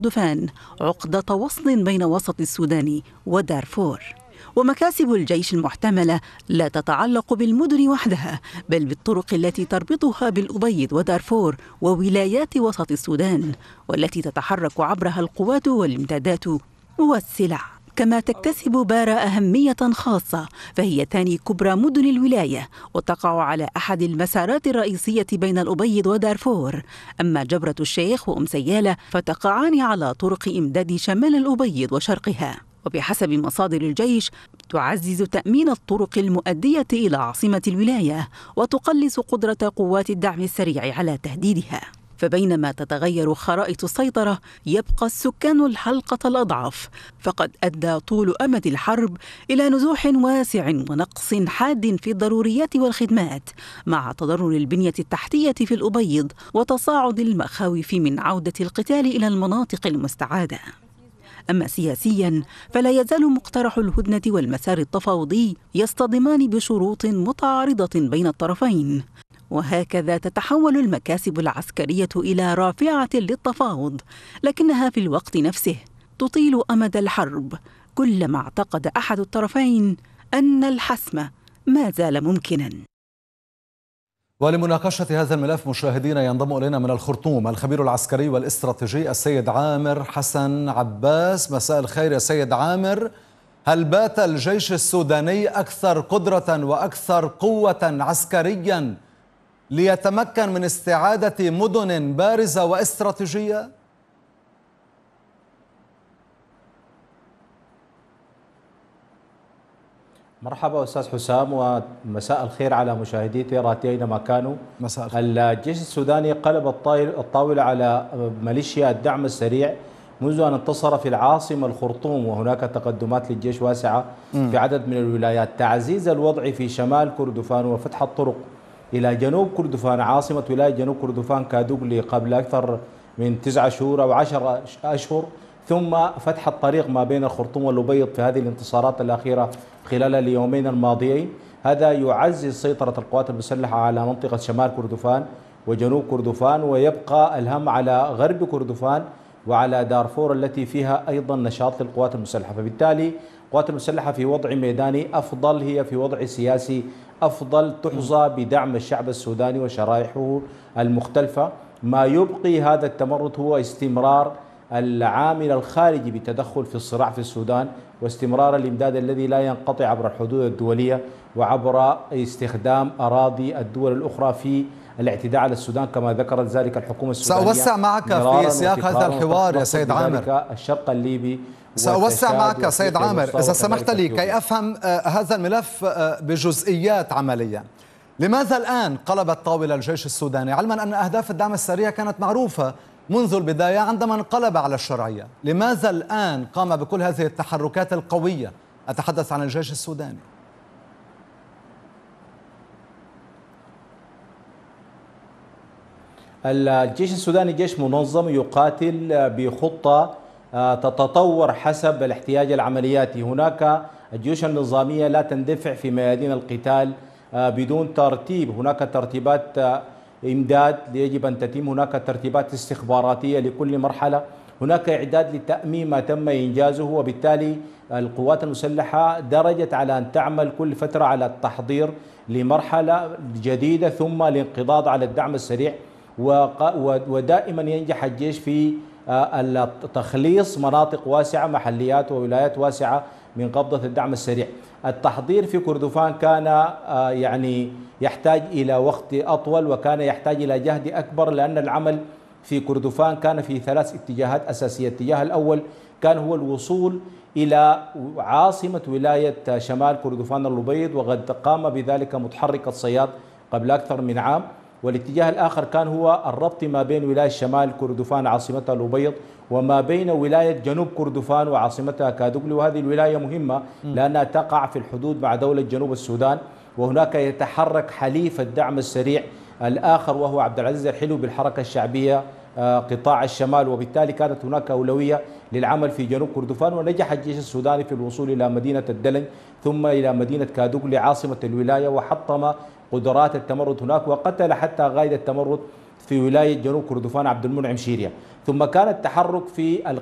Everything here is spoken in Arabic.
كردفان عقدة وصل بين وسط السودان ودارفور. ومكاسب الجيش المحتملة لا تتعلق بالمدن وحدها، بل بالطرق التي تربطها بالأبيض ودارفور وولايات وسط السودان، والتي تتحرك عبرها القوات والامدادات والسلع. كما تكتسب بارا أهمية خاصة، فهي ثاني كبرى مدن الولاية وتقع على أحد المسارات الرئيسية بين الأبيض ودارفور. أما جبرة الشيخ وأم سيالة فتقعان على طرق إمداد شمال الأبيض وشرقها. وبحسب مصادر الجيش تعزز تأمين الطرق المؤدية إلى عاصمة الولاية وتقلص قدرة قوات الدعم السريع على تهديدها. فبينما تتغير خرائط السيطرة يبقى السكان الحلقة الأضعف، فقد أدى طول أمد الحرب إلى نزوح واسع ونقص حاد في الضروريات والخدمات، مع تضرر البنية التحتية في الأبيض وتصاعد المخاوف من عودة القتال إلى المناطق المستعادة. أما سياسياً فلا يزال مقترح الهدنة والمسار التفاوضي يصطدمان بشروط متعارضة بين الطرفين، وهكذا تتحول المكاسب العسكرية إلى رافعة للتفاوض، لكنها في الوقت نفسه تطيل أمد الحرب كلما اعتقد أحد الطرفين أن الحسم ما زال ممكناً. ولمناقشة هذا الملف مشاهدينا ينضم إلينا من الخرطوم الخبير العسكري والاستراتيجي السيد عامر حسن عباس. مساء الخير يا سيد عامر. هل بات الجيش السوداني أكثر قدرة وأكثر قوة عسكريا ليتمكن من استعادة مدن بارزة واستراتيجية؟ مرحبا أستاذ حسام، ومساء الخير على مشاهدي تيراتي أينما كانوا. مساء الخير. الجيش السوداني قلب الطاولة على ميليشيا الدعم السريع منذ أن انتصر في العاصمة الخرطوم، وهناك تقدمات للجيش واسعة في عدد من الولايات. تعزيز الوضع في شمال كردفان وفتح الطرق إلى جنوب كردفان عاصمة ولاية جنوب كردفان كادوغلي قبل أكثر من 9 شهور أو 10 أشهر، ثم فتح الطريق ما بين الخرطوم والأبيض في هذه الانتصارات الأخيرة خلال اليومين الماضيين. هذا يعزز سيطرة القوات المسلحة على منطقة شمال كردفان وجنوب كردفان، ويبقى الهم على غرب كردفان وعلى دارفور التي فيها أيضا نشاط للقوات المسلحة. فبالتالي القوات المسلحة في وضع ميداني أفضل، هي في وضع سياسي أفضل، تحظى بدعم الشعب السوداني وشرائحه المختلفة. ما يبقي هذا التمرد هو استمرار العامل الخارجي بالتدخل في الصراع في السودان، واستمرار الإمداد الذي لا ينقطع عبر الحدود الدولية وعبر استخدام أراضي الدول الأخرى في الاعتداء على السودان كما ذكرت ذلك الحكومة السودانية. سأوسع معك في سياق هذا الحوار يا سيد عامر. الشرق الليبي سأوسع معك سيد عامر إذا سمحت لي كي أفهم هذا الملف بجزئيات عمليا. لماذا الآن قلبت طاولة الجيش السوداني، علما أن أهداف الدعم السريع كانت معروفة منذ البداية عندما انقلب على الشرعية؟ لماذا الآن قام بكل هذه التحركات القوية؟ أتحدث عن الجيش السوداني. الجيش السوداني جيش منظم يقاتل بخطة تتطور حسب الاحتياج العملياتي. هناك الجيوش النظامية لا تندفع في ميادين القتال بدون ترتيب، هناك ترتيبات إمداد يجب أن تتم، هناك ترتيبات استخباراتية لكل مرحلة، هناك إعداد لتأمين ما تم إنجازه. وبالتالي القوات المسلحة درجت على أن تعمل كل فترة على التحضير لمرحلة جديدة ثم الانقضاض على الدعم السريع. ودائما ينجح الجيش في تخليص مناطق واسعة، محليات وولايات واسعة من قبضة الدعم السريع. التحضير في كردفان كان يعني يحتاج إلى وقت أطول وكان يحتاج إلى جهد أكبر، لأن العمل في كردفان كان في 3 اتجاهات أساسية. الاتجاه الأول كان هو الوصول إلى عاصمة ولاية شمال كردفان الأبيض، وقد قام بذلك متحرك الصياد قبل أكثر من عام. والاتجاه الآخر كان هو الربط ما بين ولاية شمال كردفان عاصمتها الأبيض وما بين ولاية جنوب كردفان وعاصمتها كادوغلي. وهذه الولاية مهمة لأنها تقع في الحدود مع دولة جنوب السودان، وهناك يتحرك حليف الدعم السريع الآخر وهو عبد العزيز الحلو بالحركة الشعبية قطاع الشمال. وبالتالي كانت هناك أولوية للعمل في جنوب كردفان، ونجح الجيش السوداني في الوصول إلى مدينة الدلنج ثم إلى مدينة كادوغلي عاصمة الولاية، وحطم قدرات التمرد هناك وقتل حتى قائد التمرد في ولاية جنوب كردفان عبد المنعم شيريا، ثم كان التحرك في